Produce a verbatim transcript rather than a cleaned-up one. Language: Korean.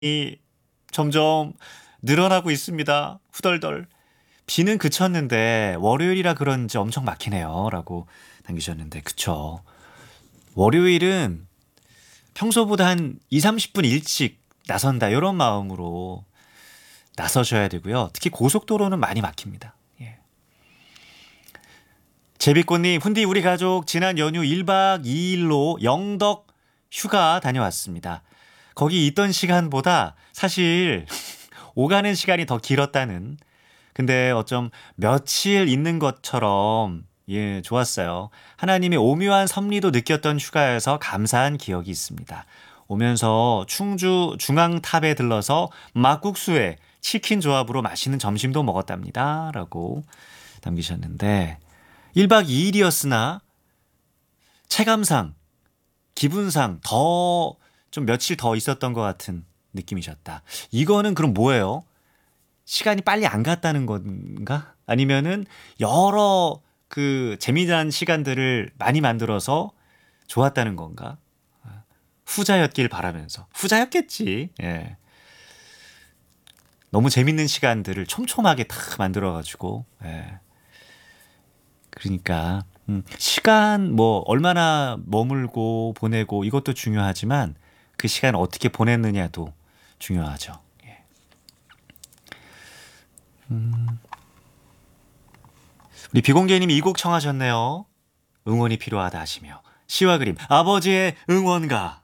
점점 늘어나고 있습니다. 후덜덜. 비는 그쳤는데 월요일이라 그런지 엄청 막히네요. 라고 남기셨는데 그쵸. 월요일은 평소보다 한 이, 삼십 분 일찍 나선다 이런 마음으로 나서셔야 되고요. 특히 고속도로는 많이 막힙니다. 예. 제비꽃님, 훈디 우리 가족 지난 연휴 일 박 이 일로 영덕 휴가 다녀왔습니다. 거기 있던 시간보다 사실 오가는 시간이 더 길었다는, 근데 어쩜 며칠 있는 것처럼 예, 좋았어요. 하나님의 오묘한 섭리도 느꼈던 휴가여서 감사한 기억이 있습니다. 오면서 충주 중앙탑에 들러서 막국수에 치킨 조합으로 맛있는 점심도 먹었답니다. 라고 남기셨는데 일 박 이 일이었으나 체감상, 기분상 더 좀 며칠 더 있었던 것 같은 느낌이셨다. 이거는 그럼 뭐예요? 시간이 빨리 안 갔다는 건가? 아니면은 여러 그 재미난 시간들을 많이 만들어서 좋았다는 건가? 후자였길 바라면서. 후자였겠지. 예. 너무 재밌는 시간들을 촘촘하게 탁 만들어가지고. 예. 그러니까 음, 시간 뭐 얼마나 머물고 보내고 이것도 중요하지만 그 시간 어떻게 보냈느냐도 중요하죠. 예. 음. 우리 비공개님이 이 곡 청하셨네요. 응원이 필요하다 하시며 시와 그림 아버지의 응원가.